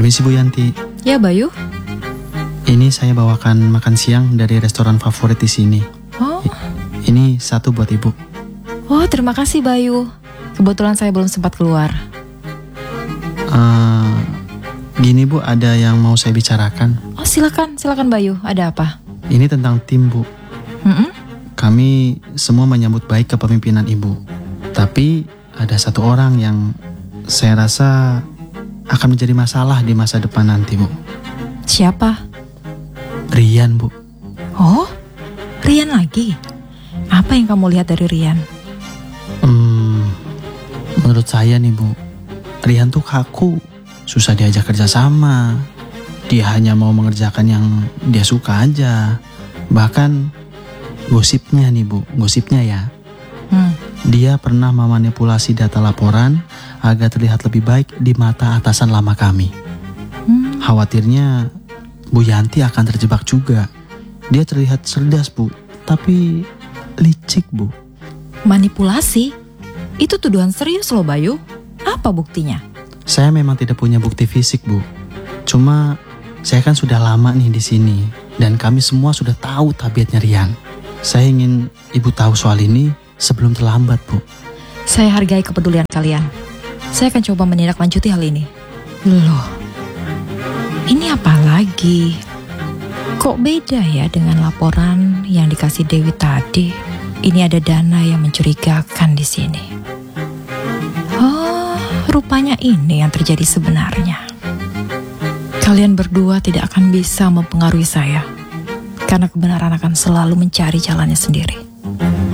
Permisi Bu Yanti. Ya Bayu. Ini saya bawakan makan siang dari restoran favorit di sini. Oh. Ini satu buat Ibu. Oh, terima kasih Bayu. Kebetulan saya belum sempat keluar. Gini Bu, ada yang mau saya bicarakan. Oh, silakan Bayu. Ada apa? Ini tentang tim Bu. Kami semua menyambut baik kepemimpinan Ibu. Tapi ada satu orang yang saya rasa akan menjadi masalah di masa depan nanti Bu. Siapa? Rian Bu. Oh, Rian lagi? Apa yang kamu lihat dari Rian? Menurut saya nih Bu, Rian tuh kaku, susah diajak kerja sama. Dia hanya mau mengerjakan yang dia suka aja. Bahkan gosipnya nih Bu, gosipnya ya. Dia pernah memanipulasi data laporan agar terlihat lebih baik di mata atasan lama kami. Khawatirnya Bu Yanti akan terjebak juga. Dia terlihat cerdas Bu, tapi licik Bu. Manipulasi? Itu tuduhan serius loh Bayu. Apa buktinya? Saya memang tidak punya bukti fisik Bu. Cuma saya kan sudah lama nih di sini dan kami semua sudah tahu tabiatnya Rian. Saya ingin Ibu tahu soal ini sebelum terlambat Bu. Saya hargai kepedulian kalian. Saya akan coba menindaklanjuti hal ini. Loh, ini apa lagi? Kok beda ya dengan laporan yang dikasih Dewi tadi? Ini ada dana yang mencurigakan di sini. Oh, rupanya ini yang terjadi sebenarnya. Kalian berdua tidak akan bisa mempengaruhi saya, karena kebenaran akan selalu mencari jalannya sendiri.